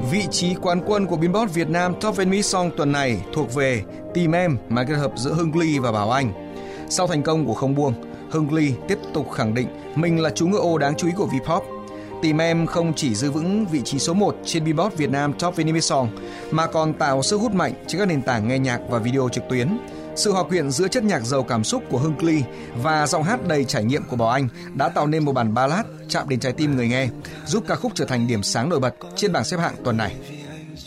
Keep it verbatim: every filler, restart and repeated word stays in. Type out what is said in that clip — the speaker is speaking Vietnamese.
Vị trí quán quân của Billboard Việt Nam Top and Mid Song tuần này thuộc về Tìm Em, màn kết hợp giữa Hưng Ly và Bảo Anh. Sau thành công của Không Buông, Hưng Ly tiếp tục khẳng định mình là chú ngựa ô đáng chú ý của V-pop. Tìm Em không chỉ giữ vững vị trí số một trên Billboard Việt Nam Top and Mid Song mà còn tạo sức hút mạnh trên các nền tảng nghe nhạc và video trực tuyến. Sự hòa quyện giữa chất nhạc giàu cảm xúc của Hưng Ly và giọng hát đầy trải nghiệm của Bảo Anh đã tạo nên một bản ballad chạm đến trái tim người nghe, giúp ca khúc trở thành điểm sáng nổi bật trên bảng xếp hạng tuần này.